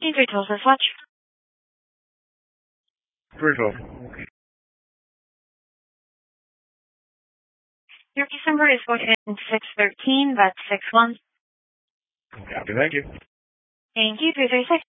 312 for Fletch. 312. Your case number is going to end 613. That's 61. Copy, thank you. Thank you. 336.